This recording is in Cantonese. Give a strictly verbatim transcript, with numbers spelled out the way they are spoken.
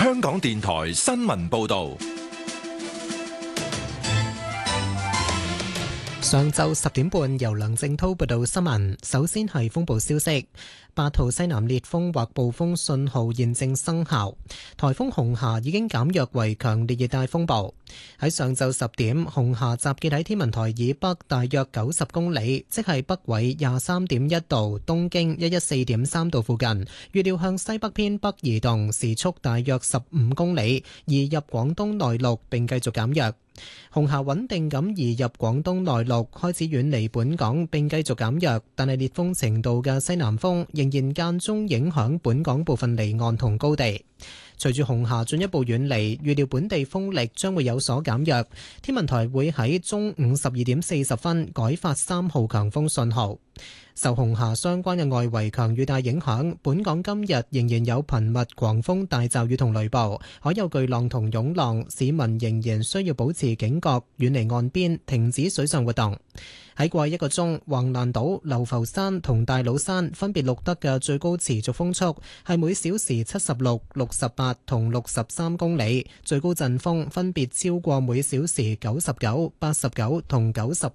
香港電台新聞報道。 上晝十點半，由梁正濤報道新聞。首先係風暴消息，八號西南烈風或暴風信號現正生效。颱風紅霞已經減弱為強烈熱帶風暴。喺上晝十點，紅霞集結喺天文台以北大約九十公里，即係北緯廿三點一度、東經一一四點三度附近。預料向西北偏北移動，時速大約十五公里，移入廣東內陸並繼續減弱。紅霞穩定咁移入廣東內陸，開始遠離本港並繼續減弱，但係烈風程度嘅西南風仍然間中影響本港部分離岸同高地。隨住紅霞進一步遠離，預料本地風力將會有所減弱。天文台會喺中午十二點四十分改發三號強風信號。受紅霞相關嘅外圍強雨帶影響，本港今日仍然有頻密狂風大驟雨同雷暴，海有巨浪同湧浪，市民仍然需要保持警覺，遠離岸邊，停止水上活動。喺過去一個鐘，橫瀾島、流浮山同大老山分別錄得嘅最高持續風速係每小時七十六、六十八同六十三公里，最高陣風分別超過每小時九十九、八十九同九十